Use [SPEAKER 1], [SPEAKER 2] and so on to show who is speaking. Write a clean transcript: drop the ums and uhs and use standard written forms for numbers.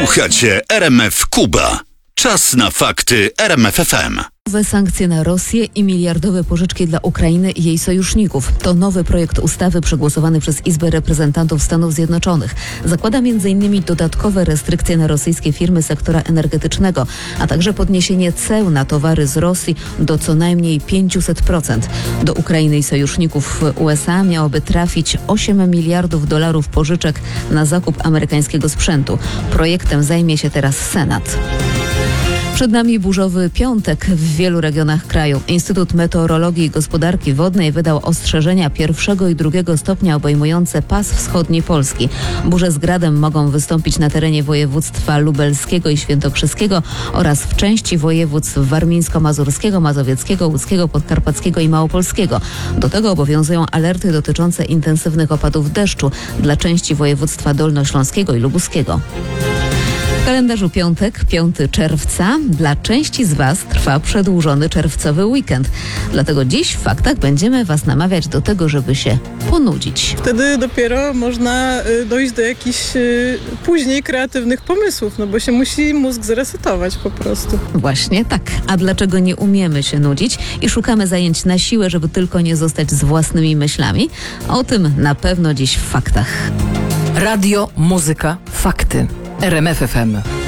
[SPEAKER 1] Słuchacie RMF Kuba. Czas na fakty RMF FM.
[SPEAKER 2] Nowe sankcje na Rosję i miliardowe pożyczki dla Ukrainy i jej sojuszników. To nowy projekt ustawy przegłosowany przez Izbę Reprezentantów Stanów Zjednoczonych. Zakłada m.in. dodatkowe restrykcje na rosyjskie firmy sektora energetycznego, a także podniesienie ceł na towary z Rosji do co najmniej 500%. Do Ukrainy i sojuszników USA miałoby trafić 8 miliardów dolarów pożyczek na zakup amerykańskiego sprzętu. Projektem zajmie się teraz Senat. Przed nami burzowy piątek w wielu regionach kraju. Instytut Meteorologii i Gospodarki Wodnej wydał ostrzeżenia 1. i 2. stopnia obejmujące pas wschodni Polski. Burze z gradem mogą wystąpić na terenie województwa lubelskiego i świętokrzyskiego oraz w części województw warmińsko-mazurskiego, mazowieckiego, łódzkiego, podkarpackiego i małopolskiego. Do tego obowiązują alerty dotyczące intensywnych opadów deszczu dla części województwa dolnośląskiego i lubuskiego. W kalendarzu piątek, 5 czerwca, dla części z Was trwa przedłużony czerwcowy weekend. Dlatego dziś w faktach będziemy Was namawiać do tego, żeby się ponudzić.
[SPEAKER 3] Wtedy dopiero można dojść do jakichś później kreatywnych pomysłów, no bo się musi mózg zresetować po prostu.
[SPEAKER 2] Właśnie tak. A dlaczego nie umiemy się nudzić i szukamy zajęć na siłę, żeby tylko nie zostać z własnymi myślami? O tym na pewno dziś w faktach.
[SPEAKER 4] Radio, muzyka, fakty. RMF FM.